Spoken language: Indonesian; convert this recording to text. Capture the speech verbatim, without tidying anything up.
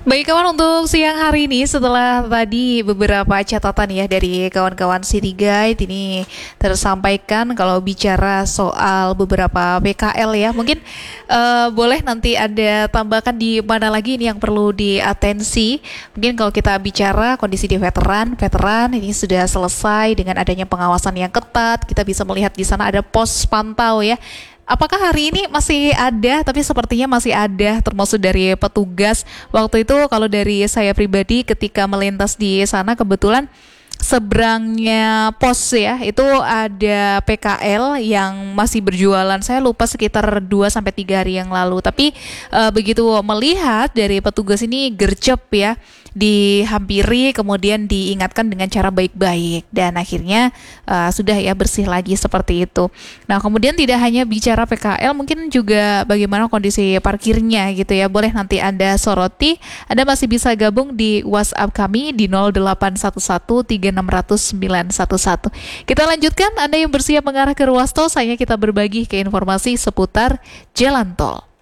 Baik kawan, untuk siang hari ini setelah tadi beberapa catatan ya dari kawan-kawan City Guide ini tersampaikan kalau bicara soal beberapa P K L ya, mungkin eh, boleh nanti ada tambahkan di mana lagi ini yang perlu diatensi. Mungkin kalau kita bicara kondisi di veteran, veteran ini sudah selesai dengan adanya pengawasan yang ketat. Kita bisa melihat di sana ada pos pantau ya. Apakah hari ini masih ada? Tapi sepertinya masih ada, termasuk dari petugas. Waktu itu kalau dari saya pribadi ketika melintas di sana kebetulan seberangnya pos ya, itu ada P K L yang masih berjualan. Saya lupa sekitar dua sampai tiga hari yang lalu. Tapi eh, begitu melihat dari petugas ini gercep ya, dihampiri kemudian diingatkan dengan cara baik-baik dan akhirnya uh, sudah ya bersih lagi seperti itu. Nah, kemudian tidak hanya bicara P K L, mungkin juga bagaimana kondisi parkirnya gitu ya. Boleh nanti Anda soroti. Anda masih bisa gabung di WhatsApp kami di nol delapan satu satu tiga enam nol nol sembilan satu satu. Kita lanjutkan, Anda yang bersiap mengarah ke ruas tol, saya kita berbagi ke informasi seputar jalan tol.